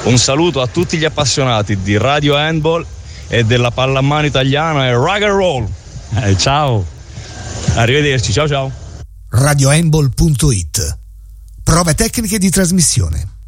Un saluto a tutti gli appassionati di Radio Handball e della pallamano italiana e rock and roll. Ciao. Arrivederci, ciao ciao. radiohandball.it. Prove tecniche di trasmissione.